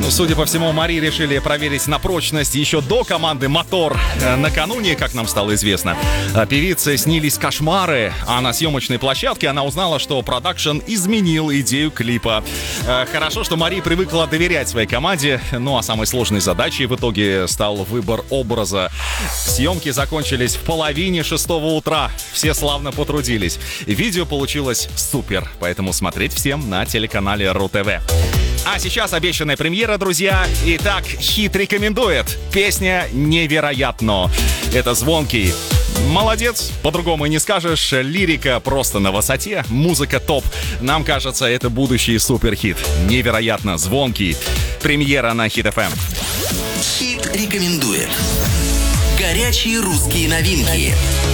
Судя по всему, Мари решили проверить на прочность еще до команды «Мотор». Накануне, как нам стало известно, певице снились кошмары, а на съемочной площадке она узнала, что продакшн изменил идею клипа. Хорошо, что Мари привыкла доверять своей команде, ну а самой сложной задачей в итоге стал выбор образа. Съемки закончились в половине 6 утра. Все славно потрудились. Видео получилось супер, поэтому смотреть всем на телеканале РУ-ТВ. А сейчас обещанная премьера, друзья. Итак, хит рекомендует. Песня «Невероятно». Это Звонкий. Молодец, по-другому и не скажешь. Лирика просто на высоте, музыка топ. Нам кажется, это будущий суперхит. Невероятно, Звонкий. Премьера на Хит FM. Хит рекомендует. Горячие русские новинки.